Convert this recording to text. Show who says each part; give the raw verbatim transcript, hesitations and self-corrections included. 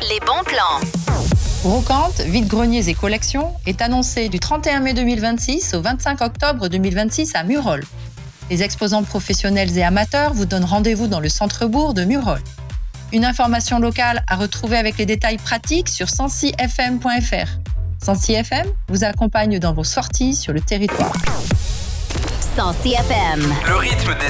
Speaker 1: les bons plans.
Speaker 2: Brocante, vide-greniers et collections est annoncé du trente et un mai deux mille vingt-six au vingt-cinq octobre deux mille vingt-six à Murol. Les exposants professionnels et amateurs vous donnent rendez-vous dans le centre-bourg de Murol. Une information locale à retrouver avec les détails pratiques sur cent six f m point f r. cent six F M vous accompagne dans vos sorties sur le territoire.
Speaker 1: cent six F M.
Speaker 3: Le rythme des